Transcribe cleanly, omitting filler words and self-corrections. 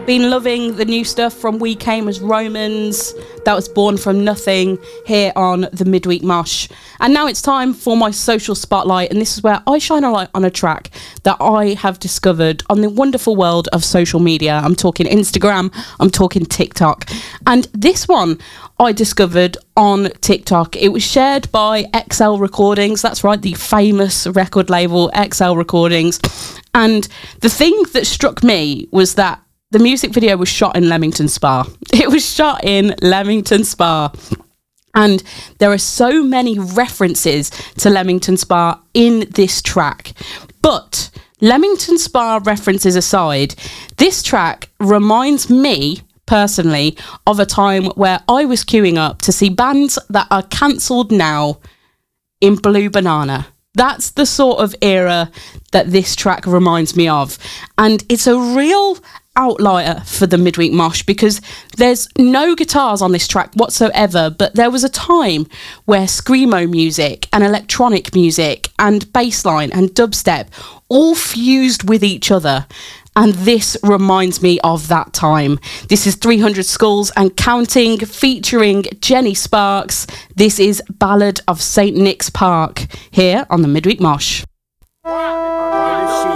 Been loving the new stuff from We Came as Romans, that was Born from Nothing, here on the Midweek Mosh. And now it's time for my social spotlight, and this is where I shine a light on a track that I have discovered on the wonderful world of social media. I'm talking Instagram, I'm talking TikTok. And this one I discovered on TikTok. It was shared by XL Recordings, that's right, the famous record label XL Recordings. And the thing that struck me was that the music video was shot in Leamington Spa. It was shot in Leamington Spa. And there are so many references to Leamington Spa in this track. But Leamington Spa references aside, this track reminds me personally of a time where I was queuing up to see bands that are cancelled now in Blue Banana. That's the sort of era that this track reminds me of. And it's a real outlier for the Midweek Mosh because there's no guitars on this track whatsoever, but there was a time where screamo music and electronic music and bassline and dubstep all fused with each other. And this reminds me of that time. This is 300 Skulls and Counting featuring Jenny Sparks. This is Ballad of St. Nick's Park here on the Midweek Mosh.